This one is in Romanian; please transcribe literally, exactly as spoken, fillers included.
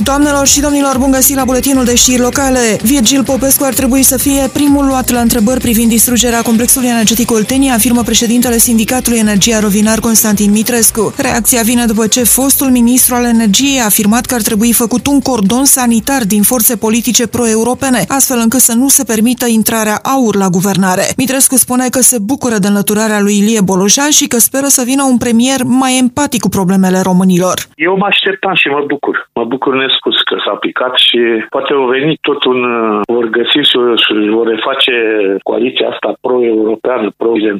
Doamnelor și domnilor, bun găsit la buletinul de știri locale. Virgil Popescu ar trebui să fie primul luat la întrebări privind distrugerea complexului energetic Oltenia, afirmă președintele Sindicatului Energia Rovinar Constantin Mitrescu. Reacția vine după ce fostul ministru al energiei a afirmat că ar trebui făcut un cordon sanitar din forțe politice pro-europene, astfel încât să nu se permită intrarea AUR la guvernare. Mitrescu spune că se bucură de înlăturarea lui Ilie Bolojan și că speră să vină un premier mai empatic cu problemele românilor. Eu mă așteptam și mă bucur. Mă bucur nespus că s-a aplicat și poate au venit tot un... vor găsi și vor reface coaliția asta pro-europeană, pro-occidentală